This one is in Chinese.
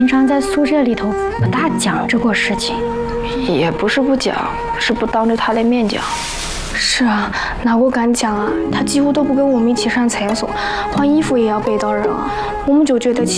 平常在宿舍里头不大讲这个事情。 也不是不讲，是不当着他的面讲。 是啊，哪个敢讲啊？他几乎都不跟我们一起上厕所，换衣服也要背到人啊。我们就觉得奇。